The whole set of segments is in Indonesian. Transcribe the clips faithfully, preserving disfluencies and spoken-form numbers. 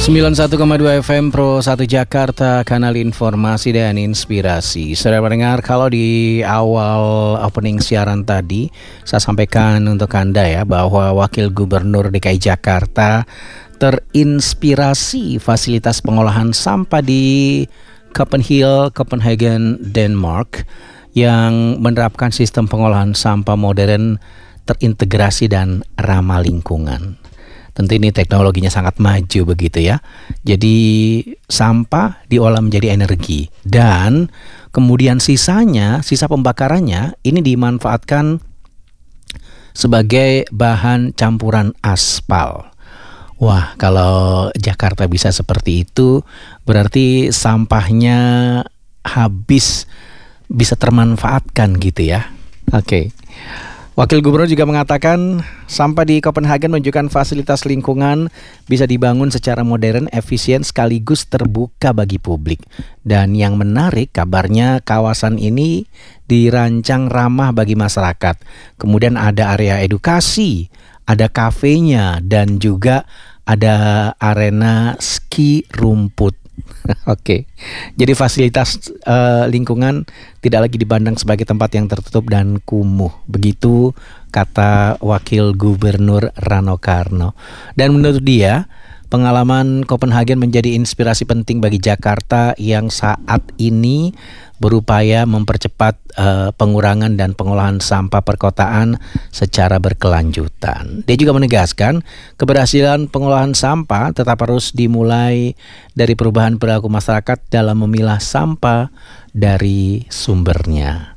sembilan puluh satu koma dua F M Pro satu Jakarta, kanal informasi dan inspirasi. Saudara pendengar, kalau di awal opening siaran tadi saya sampaikan untuk Anda ya bahwa Wakil Gubernur D K I Jakarta terinspirasi fasilitas pengolahan sampah di Copenhagen, Copenhagen, Denmark yang menerapkan sistem pengolahan sampah modern, terintegrasi dan ramah lingkungan. Tentu ini teknologinya sangat maju begitu ya. Jadi sampah diolah menjadi energi dan kemudian sisanya, sisa pembakarannya ini dimanfaatkan sebagai bahan campuran aspal. Wah, kalau Jakarta bisa seperti itu, berarti sampahnya habis bisa termanfaatkan gitu ya. Oke. Wakil Gubernur juga mengatakan sampah di Copenhagen menunjukkan fasilitas lingkungan bisa dibangun secara modern, efisien sekaligus terbuka bagi publik. Dan yang menarik kabarnya kawasan ini dirancang ramah bagi masyarakat. Kemudian ada area edukasi, ada kafenya dan juga ada arena ski rumput. Oke, jadi fasilitas uh, lingkungan tidak lagi dipandang sebagai tempat yang tertutup dan kumuh. Begitu kata Wakil Gubernur Rano Karno. Dan menurut dia, pengalaman Copenhagen menjadi inspirasi penting bagi Jakarta yang saat ini berupaya mempercepat uh, pengurangan dan pengolahan sampah perkotaan secara berkelanjutan. Dia juga menegaskan keberhasilan pengolahan sampah tetap harus dimulai dari perubahan perilaku masyarakat dalam memilah sampah dari sumbernya.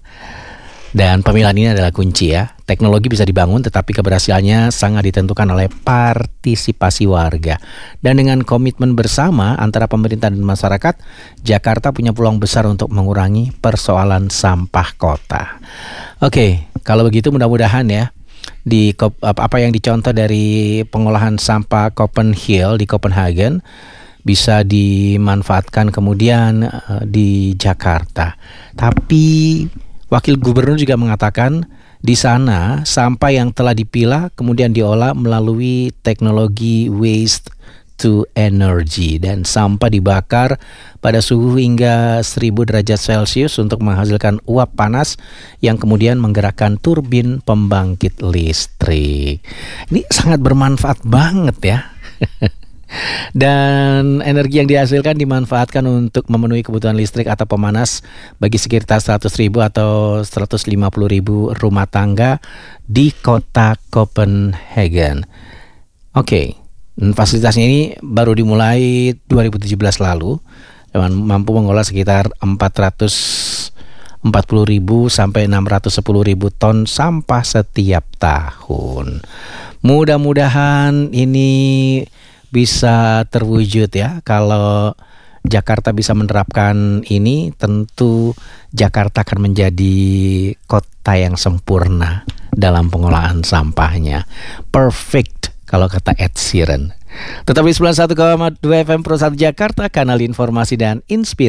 Dan pemilahan ini adalah kunci ya. Teknologi bisa dibangun tetapi keberhasilannya sangat ditentukan oleh partisipasi warga. Dan dengan komitmen bersama antara pemerintah dan masyarakat, Jakarta punya peluang besar untuk mengurangi persoalan sampah kota. Oke, kalau begitu mudah-mudahan ya di apa yang dicontoh dari pengolahan sampah Copenhagen di Copenhagen bisa dimanfaatkan kemudian uh, di Jakarta. Tapi Wakil Gubernur juga mengatakan di sana sampah yang telah dipilah kemudian diolah melalui teknologi waste to energy dan sampah dibakar pada suhu hingga seribu derajat Celcius untuk menghasilkan uap panas yang kemudian menggerakkan turbin pembangkit listrik. Ini sangat bermanfaat banget ya. Dan energi yang dihasilkan dimanfaatkan untuk memenuhi kebutuhan listrik atau pemanas bagi sekitar seratus ribu atau seratus lima puluh ribu rumah tangga di kota Copenhagen. Oke, fasilitasnya ini baru dimulai dua ribu tujuh belas lalu dan mampu mengolah sekitar empat ratus empat puluh ribu sampai enam ratus sepuluh ribu ton sampah setiap tahun. Mudah-mudahan ini bisa terwujud ya. Kalau Jakarta bisa menerapkan ini, tentu Jakarta akan menjadi kota yang sempurna dalam pengolahan sampahnya. Perfect kalau kata Ed Sheeran. Tetapi sembilan puluh satu koma dua F M Pro satu Jakarta, kanal informasi dan inspirasi.